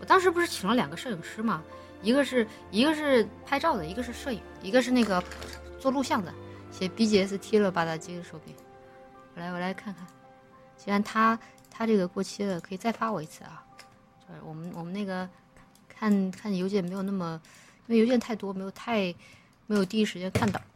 我当时不是请了2个摄影师嘛，一个是拍照的，一个是摄影，一个是那个做录像的，写 BGST 了吧唧的手柄。我来看看，既然他这个过期了，可以再发我一次啊。就是我们那个看邮件没有那么，因为邮件太多，没有第一时间看到。